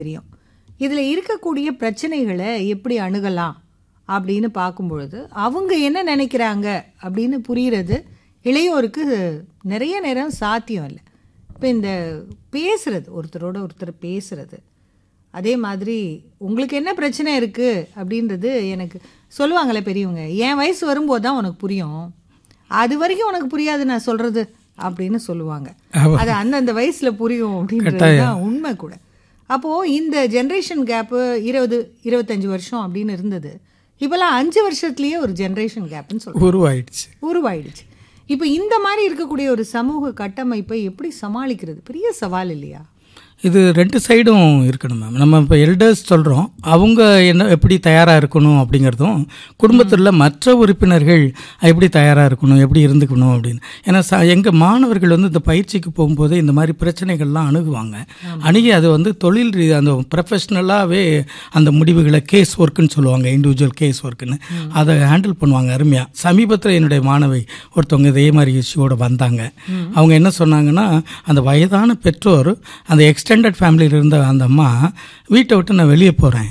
தெரியும். இதில் இருக்கக்கூடிய பிரச்சனைகளை எப்படி அணுகலாம் அப்படின்னு பார்க்கும்பொழுது அவங்க என்ன நினைக்கிறாங்க அப்படின்னு புரிகிறது இளையோருக்கு நிறைய நேரம் சாத்தியம் இல்லை. இப்போ இந்த பேசுறது, ஒருத்தரோட ஒருத்தர் பேசுறது, அதே மாதிரி உங்களுக்கு என்ன பிரச்சனை இருக்குது அப்படின்றது எனக்கு சொல்லுவாங்களே பெரியவங்க, என் வயசு வரும்போது தான் உனக்கு புரியும், அது வரைக்கும் உனக்கு புரியாது நான் சொல்கிறது அப்படின்னு சொல்லுவாங்க. அது அந்தந்த வயசில் புரியும் அப்படின்றது தான் உண்மை கூட. அப்போது இந்த ஜென்ரேஷன் கேப்பு 20-25 வருஷம் அப்படின்னு இருந்தது, இப்போலாம் 5 வருஷத்துலேயே ஒரு ஜென்ரேஷன் கேப்புன்னு சொல்லுவாங்க உருவாயிடுச்சு. இப்போ இந்த மாதிரி இருக்கக்கூடிய ஒரு சமூக கட்டமைப்பை எப்படி சமாளிக்கிறது பெரிய சவால் இல்லையா? இது 2 சைடும் இருக்கணும் மேம். நம்ம இப்போ எல்டர்ஸ் சொல்கிறோம், அவங்க என்ன எப்படி தயாராக இருக்கணும் அப்படிங்கிறதும், குடும்பத்தில் மற்ற உறுப்பினர்கள் எப்படி தயாராக இருக்கணும், எப்படி இருந்துக்கணும் அப்படின்னு. ஏன்னா எங்கள் மாணவர்கள் வந்து இந்த பயிற்சிக்கு போகும்போதே இந்த மாதிரி பிரச்சனைகள்லாம் அணுகுவாங்க. அணுகி அது வந்து தொழில் அந்த ப்ரொஃபஷ்னலாகவே அந்த முடிவுகளை கேஸ் ஒர்க்குன்னு சொல்லுவாங்க, இண்டிவிஜுவல் கேஸ் ஒர்க்குன்னு, அதை ஹேண்டில் பண்ணுவாங்க அருமையாக. சமீபத்தில் என்னுடைய மாணவி ஒருத்தவங்க இதே மாதிரி இஷ்யூவோட வந்தாங்க. அவங்க என்ன சொன்னாங்கன்னா, அந்த வயதான பெற்றோர் அந்த எக்ஸ்டெண்டட் ஃபேமிலியில் இருந்த அந்த அம்மா வீட்டை விட்டு நான் வெளியே போகிறேன்,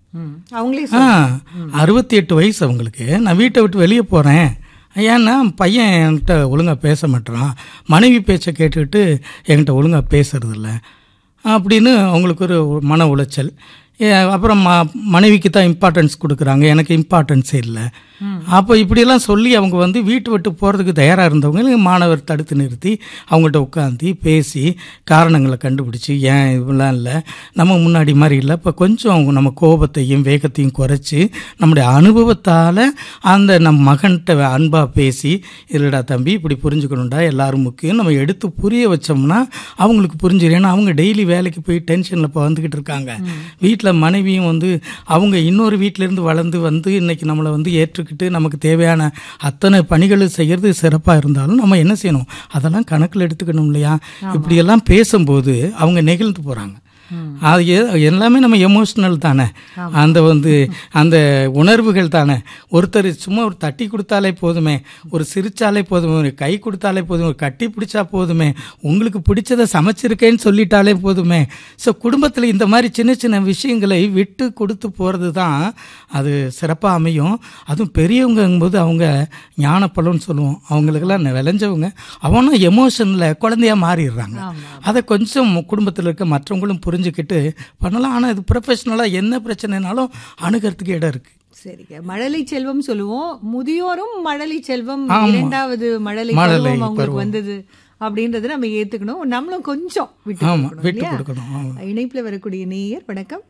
68 வயசு அவங்களுக்கு, நான் வீட்டை விட்டு வெளியே போகிறேன், ஏன்னா பையன் என்கிட்ட ஒழுங்காக பேச மாட்டேறான், மனைவி பேச்சை கேட்டுக்கிட்டு என்கிட்ட ஒழுங்காக பேசுறதில்ல அப்படின்னு அவங்களுக்கு ஒரு மன உளைச்சல். அப்புறம் மனைவிக்கு தான் இம்பார்ட்டன்ஸ் கொடுக்குறாங்க, எனக்கு இம்பார்ட்டன்ஸே இல்லை. அப்போ இப்படியெல்லாம் சொல்லி அவங்க வந்து வீட்டு விட்டு போகிறதுக்கு தயாராக இருந்தவங்க மாணவர் தடுத்து நிறுத்தி அவங்கள்ட்ட உட்காந்து பேசி காரணங்களை கண்டுபிடிச்சி, ஏன் இப்படிலாம் இல்லை, நம்ம முன்னாடி மாதிரி இல்லை, இப்போ கொஞ்சம் நம்ம கோபத்தையும் வேகத்தையும் குறைச்சி நம்முடைய அனுபவத்தால் அந்த நம் மகன்கிட்ட அன்பாக பேசி, இல்லைடா தம்பி இப்படி புரிஞ்சுக்கணும்டா, எல்லாரும் முக்கியம், நம்ம எடுத்து புரிய வச்சோம்னா அவங்களுக்கு புரிஞ்சிடும். ஏன்னா அவங்க டெய்லி வேலைக்கு போய் டென்ஷனில் இப்போ வந்துக்கிட்டு இருக்காங்க. வீட்டில் மனைவியும் வந்து அவங்க இன்னொரு வீட்டிலேருந்து வளர்ந்து வந்து இன்னைக்கு நம்மளை வந்து ஏற்றுக்கிட்டு நமக்கு தேவையான அத்தனை பணிகளும் செய்கிறது சிறப்பாக இருந்தாலும் நம்ம என்ன செய்யணும், அதெல்லாம் கணக்கில் எடுத்துக்கணும் இல்லையா? இப்படியெல்லாம் பேசும்போது அவங்க நெகிழ்ந்து போகிறாங்க. அது எல்லாமே நம்ம எமோஷ்னல் தானே, அந்த உணர்வுகள் தானே. ஒருத்தர் சும்மா ஒரு தட்டி கொடுத்தாலே போதுமே, ஒரு சிரிச்சாலே போதுமே, ஒரு கை கொடுத்தாலே போதுமே, ஒரு கட்டி பிடிச்சா போதுமே, உங்களுக்கு பிடிச்சதை சமைச்சிருக்கேன்னு சொல்லிட்டாலே போதுமே. ஸோ குடும்பத்தில் இந்த மாதிரி சின்ன சின்ன விஷயங்களை விட்டு கொடுத்து போகிறது தான் அது சிறப்பாக அமையும். அதுவும் பெரியவங்கும்போது அவங்க ஞானப்பழம்னு சொல்லுவோம், அவங்களுக்கெல்லாம் விளைஞ்சவங்க, அவனும் எமோஷனில் குழந்தையாக மாறிடுறாங்க. அதை கொஞ்சம் குடும்பத்தில் இருக்க மற்றவங்களும் புரிஞ்சுக்கிட்டு பண்ணலாம். ஆனால் இது ப்ரொஃபஷனலாக என்ன பிரச்சனைனாலும் அணுகிறதுக்கு இடம் இருக்குது. சரிங்க, மழலை செல்வம் சொல்லுவோம், முதியோரும் மழலை செல்வம், 2வது மழலை செல்வம் அவங்களுக்கு வந்தது அப்படின்றது நம்ம ஏற்றுக்கணும், நம்மளும் கொஞ்சம் விட்டு கொடுக்கணும். இணைப்பில் வரக்கூடிய நேயர் வணக்கம்.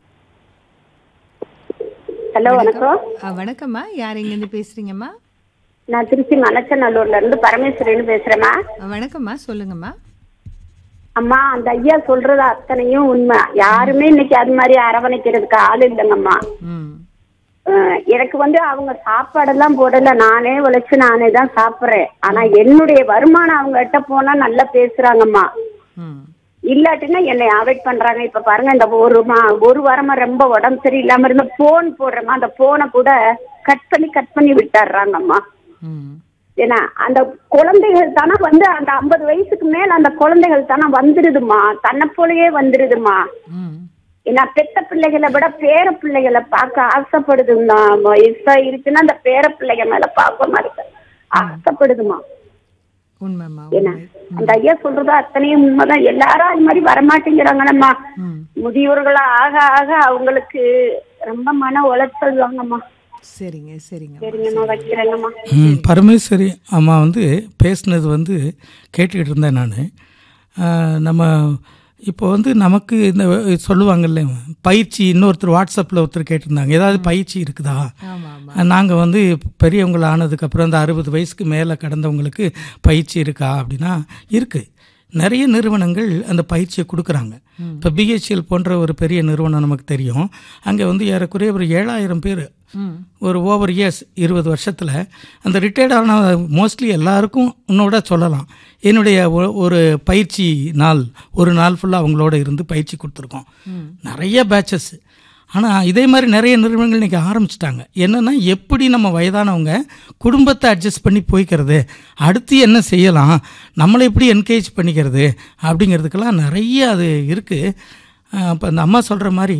ஹலோ, வணக்கம். வணக்கம்மா, யார் எங்கேருந்து பேசுறீங்கம்மா? நான் திருச்சி மணச்சநல்லூர்ல இருந்து பரமேஸ்வரின்னு பேசுறேம்மா. வணக்கம்மா, சொல்லுங்கம்மா. அம்மா, அந்த ஐயா சொல்றது அத்தனையும் உண்மை. யாருமே இன்னைக்கு அது மாதிரி அரவணைக்கிறதுக்கு ஆள் இல்லைங்கம்மா. எனக்கு வந்து அவங்க சாப்பாடெல்லாம் போடல, நானே உழைச்சு நானே தான் சாப்பிட்றேன். ஆனா என்னுடைய வருமானம் அவங்க கிட்ட போனா நல்லா பேசுறாங்கம்மா, இல்லாட்டினா என்னை அவாய்ட் பண்றாங்க. இப்ப பாருங்க, இந்த ஒரு வாரமா ரொம்ப உடம்பு சரி இல்லாம இருந்த போன் போடுறேம்மா, அந்த போனை கூட கட் பண்ணி விட்டுறாங்கம்மா. ஏன்னா அந்த குழந்தைகள் தானே வந்து அந்த 50 வயசுக்கு மேல அந்த குழந்தைகள் தானே வந்துருதுமா, தன்னை போலயே வந்துருதுமா. ஏன்னா பெத்த பிள்ளைகளை விட பேர பிள்ளைகளை பார்க்க ஆசைப்படுதுமா. வயசா இருக்குன்னா அந்த பேர பிள்ளைங்க மேல பார்க்க மாதிரி ஆசைப்படுதுமா. ஏன்னா அந்த ஐயா சொல்றது அத்தனையும் உண்மைதான். எல்லாரும் அது மாதிரி வரமாட்டேங்கிறாங்கம்மா. முதியோர்களா ஆக ஆக அவங்களுக்கு ரொம்ப மன உளைச்சல் வாங்கம்மா. சரிங்கம்மா, வைக்கிறேங்கம்மா. பரமேஸ்வரி அம்மா வந்து பேசுனது வந்து கேட்டுக்கிட்டு இருந்தேன் நான். நம்ம இப்போ வந்து நமக்கு இந்த சொல்லுவாங்கல்ல பயிற்சி, இன்னொருத்தர் வாட்ஸ்அப்பில் ஒருத்தர் கேட்டிருந்தாங்க, ஏதாவது பயிற்சி இருக்குதா? நாங்கள் வந்து பெரியவங்களை ஆனதுக்கப்புறம் இந்த 60 வயசுக்கு மேலே கடந்தவங்களுக்கு பயிற்சி இருக்கா அப்படின்னா இருக்குது. நிறைய நிறுவனங்கள் அந்த பயிற்சியை கொடுக்குறாங்க. இப்போ பிஹெச்எல் போன்ற ஒரு பெரிய நிறுவனம் நமக்கு தெரியும். அங்கே வந்து ஏறக்குறைய ஒரு 7000 பேர் ஒரு ஓவர் இயர்ஸ் 20 வருஷத்தில் அந்த ரிட்டையர்ட் ஆன மோஸ்ட்லி எல்லாருக்கும் இன்னோட சொல்லலாம், என்னுடைய ஒரு பயிற்சி நாள், ஒரு நாள் ஃபுல்லாக அவங்களோட இருந்து பயிற்சி கொடுத்துருக்கோம். நிறைய பேட்சஸ். ஆனால் இதே மாதிரி நிறைய நிறுவனங்கள் இன்றைக்கி ஆரம்பிச்சிட்டாங்க. என்னென்னா, எப்படி நம்ம வயதானவங்க குடும்பத்தை அட்ஜஸ்ட் பண்ணி போய்க்கிறது, அடுத்து என்ன செய்யலாம், நம்மளை எப்படி என்கரேஜ் பண்ணிக்கிறது அப்படிங்கிறதுக்கெல்லாம் நிறைய அது இருக்குது. அப்போ அந்த அம்மா சொல்கிற மாதிரி